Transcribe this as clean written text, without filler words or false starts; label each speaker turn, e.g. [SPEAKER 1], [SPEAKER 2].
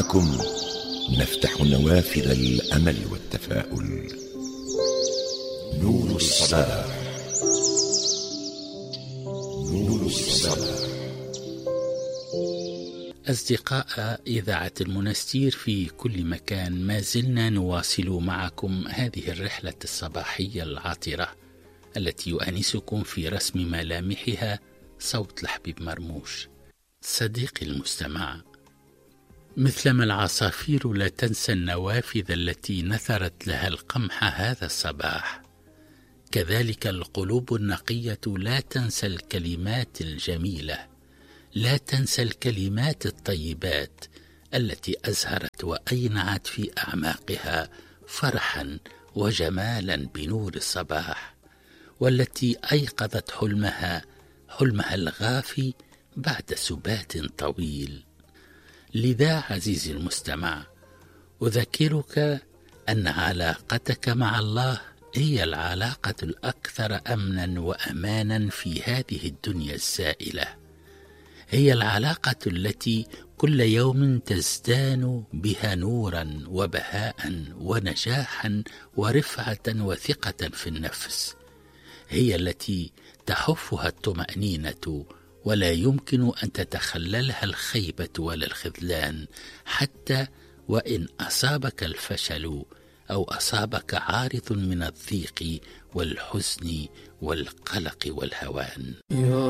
[SPEAKER 1] معكم نفتح نوافذ الأمل والتفاؤل. نور الصباح. نور الصباح.
[SPEAKER 2] أصدقاء إذاعة المنستير في كل مكان، ما زلنا نواصل معكم هذه الرحلة الصباحية العاطرة التي يؤنسكم في رسم ملامحها صوت لحبيب مرموش. صديقي المستمع، مثلما العصافير لا تنسى النوافذ التي نثرت لها القمح هذا الصباح، كذلك القلوب النقية لا تنسى الكلمات الجميلة، لا تنسى الكلمات الطيبات التي أزهرت وأينعت في أعماقها فرحا وجمالا بنور الصباح، والتي أيقظت حلمها الغافي بعد سبات طويل. لذا عزيزي المستمع، أذكرك أن علاقتك مع الله هي العلاقة الأكثر أمنا وأمانا في هذه الدنيا السائلة، هي العلاقة التي كل يوم تزدان بها نورا وبهاء ونجاحا ورفعة وثقة في النفس، هي التي تحفها الطمأنينة ولا يمكن أن تتخللها الخيبة ولا الخذلان، حتى وإن أصابك الفشل أو أصابك عارض من الضيق والحزن والقلق والهوان.